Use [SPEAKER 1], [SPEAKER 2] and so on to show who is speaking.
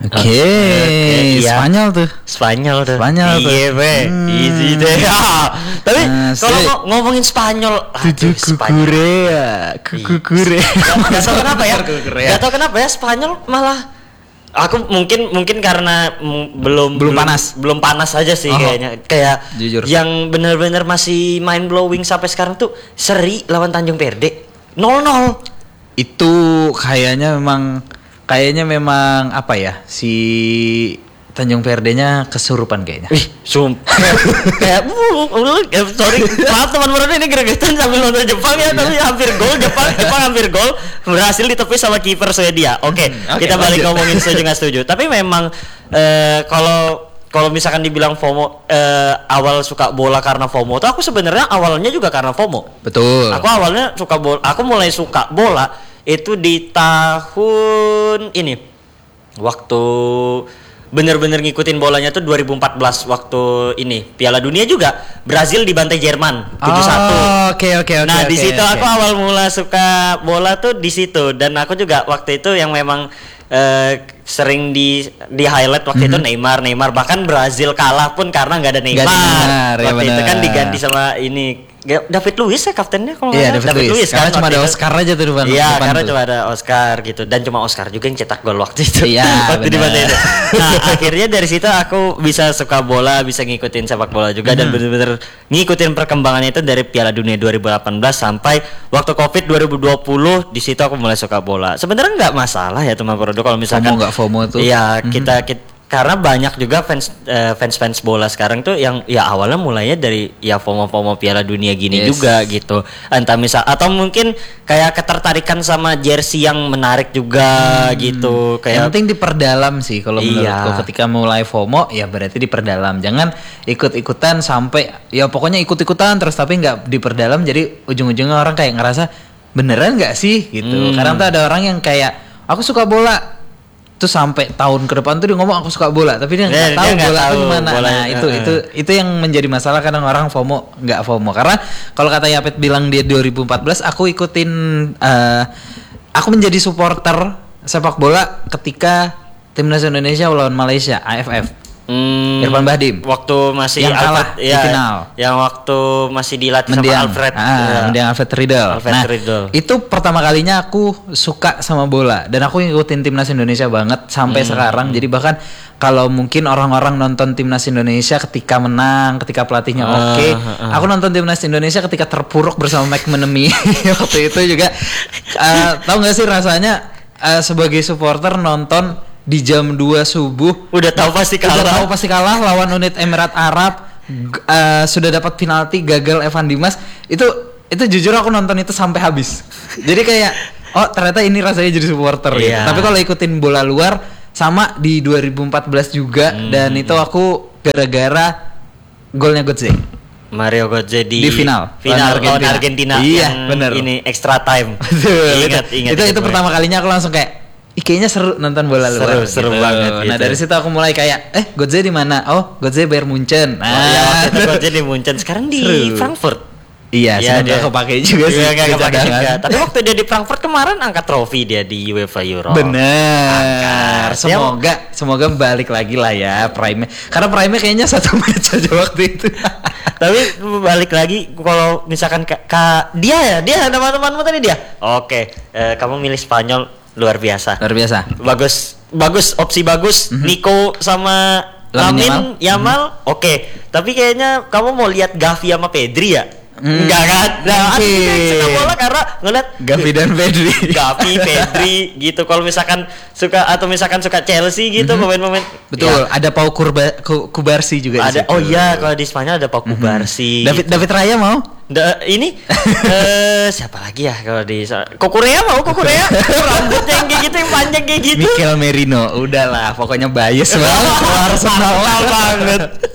[SPEAKER 1] Oke,
[SPEAKER 2] iya.
[SPEAKER 1] Spanyol tuh.
[SPEAKER 2] Iya, be. Easy deh. Tapi kalau ngomongin Spanyol,
[SPEAKER 1] Kukure.
[SPEAKER 2] Gak tau kenapa ya. Gak tau kenapa ya Spanyol malah. Aku mungkin karena belum panas aja sih kayaknya. Kayak
[SPEAKER 1] jujur.
[SPEAKER 2] Yang benar-benar masih mind blowing sampai sekarang tuh seri lawan Tanjung Perde 0-0.
[SPEAKER 1] Itu kayaknya memang apa ya, si Tanjung Perde-nya kesurupan kayaknya.
[SPEAKER 2] Kayak sorry, maaf teman-teman, ini gregetan sambil nonton Jepang ya, tapi hampir gol Jepang hampir gol, berhasil ditepis sama kiper Swedia. Oke, kita balik ngomongin setuju nggak setuju. Tapi memang kalau misalkan dibilang FOMO, awal suka bola karena FOMO tuh, aku sebenarnya awalnya juga karena FOMO.
[SPEAKER 1] Betul.
[SPEAKER 2] Aku awalnya suka bola, aku mulai suka bola itu di tahun ini, waktu bener-bener ngikutin bolanya tuh 2014, waktu ini Piala Dunia juga Brazil dibantai Jerman 7-1.
[SPEAKER 1] Oke.
[SPEAKER 2] Nah, di situ aku awal mula suka bola tuh di situ, dan aku juga waktu itu yang memang sering di highlight waktu itu Neymar, bahkan Brazil kalah pun karena nggak ada Neymar. Waktu itu kan diganti sama ini David Luiz ya kaptennya, kalau nggak salah. David Luiz
[SPEAKER 1] karena cuma ada Oscar aja tuh depan.
[SPEAKER 2] Iya, karena cuma ada Oscar gitu, dan cuma Oscar juga yang cetak gol waktu itu.
[SPEAKER 1] Iya,
[SPEAKER 2] waktu di mana itu. Nah, akhirnya dari situ aku bisa suka bola, bisa ngikutin sepak bola juga, dan bener-bener ngikutin perkembangannya itu dari Piala Dunia 2018 sampai waktu Covid 2020. Di situ aku mulai suka bola. Sebenarnya nggak masalah ya teman Prodo kalau misalkan
[SPEAKER 1] FOMO tuh.
[SPEAKER 2] Iya, kita karena banyak juga fans bola sekarang tuh yang ya awalnya mulainya dari ya FOMO Piala Dunia gini juga gitu. Entah misal atau mungkin kayak ketertarikan sama jersey yang menarik juga gitu. Kayak
[SPEAKER 1] yang penting diperdalam sih kalau menurutku, ketika mulai FOMO ya berarti diperdalam. Jangan ikut-ikutan sampai ya pokoknya ikut-ikutan terus tapi nggak diperdalam, jadi ujung-ujungnya orang kayak ngerasa beneran nggak sih gitu. Kadang tuh ada orang yang kayak aku suka bola tuh sampai tahun ke depan tuh dia ngomong aku suka bola, tapi dia nggak tahu bola itu gimana. Nah itu yang menjadi masalah kadang orang FOMO nggak FOMO. Karena kalau kata Yapet bilang dia 2014, aku ikutin aku menjadi supporter sepak bola ketika timnas Indonesia lawan Malaysia AFF. Irfan Bahdim
[SPEAKER 2] waktu masih
[SPEAKER 1] yang kalah di final,
[SPEAKER 2] yang waktu masih dilatih sama Alfred
[SPEAKER 1] Riedel. Itu pertama kalinya aku suka sama bola, dan aku ngikutin timnas Indonesia banget sampai sekarang. Jadi bahkan kalau mungkin orang-orang nonton timnas Indonesia ketika menang, ketika pelatihnya aku nonton timnas Indonesia ketika terpuruk bersama McManamy. Waktu itu juga tahu nggak sih rasanya sebagai supporter nonton di jam 2 subuh
[SPEAKER 2] udah tahu pasti
[SPEAKER 1] kalah lawan unit Emirat Arab, sudah dapat penalti, gagal Evan Dimas. Itu jujur aku nonton itu sampai habis. Jadi kayak ternyata ini rasanya jadi supporter gitu. Tapi kalau ikutin bola luar sama di 2014 juga, dan itu aku gara-gara golnya Götze.
[SPEAKER 2] Mario Götze di
[SPEAKER 1] final
[SPEAKER 2] lawan Argentina. Iya, benar. Ini extra time. Ingat
[SPEAKER 1] itu pertama kalinya aku langsung kayak kayaknya seru nonton bola luar.
[SPEAKER 2] Seru
[SPEAKER 1] gitu.
[SPEAKER 2] banget.
[SPEAKER 1] Nah, dari situ aku mulai kayak Götze di mana? Oh, Götze Bayern Munchen.
[SPEAKER 2] Waktu itu Götze di Munchen, sekarang di Frankfurt.
[SPEAKER 1] Iya, sebenarnya aku pakai juga sih.
[SPEAKER 2] Juga. Tapi waktu dia di Frankfurt kemarin angkat trofi dia di UEFA Euro.
[SPEAKER 1] Bener. Semoga balik lagi lah ya Prime. Karena Prime kayaknya 1 menit saja waktu itu.
[SPEAKER 2] Tapi balik lagi kalau misalkan dia teman-temanmu tadi dia. Oke, kamu milih Spanyol. Luar biasa. Bagus, opsi bagus. Nico sama Lamine Yamal. Oke. Tapi kayaknya kamu mau lihat Gavi sama Pedri ya? Enggak kan? Nah, aku suka bola karena ngeliat
[SPEAKER 1] Gavi dan Pedri.
[SPEAKER 2] Gavi, Pedri gitu. Kalau misalkan suka Chelsea gitu, pemain-pemain.
[SPEAKER 1] Betul, ya. Ada Pau Kubarsi juga
[SPEAKER 2] ada. Oh iya, kalau di Spanyol ada Pau Kubarsi.
[SPEAKER 1] David Raya mau?
[SPEAKER 2] Ini siapa lagi ya kalau di Kukurea rambutnya yang kayak gitu, yang panjang kayak gitu.
[SPEAKER 1] Mikel Merino, udahlah pokoknya bias banget.
[SPEAKER 2] Arsenal banget.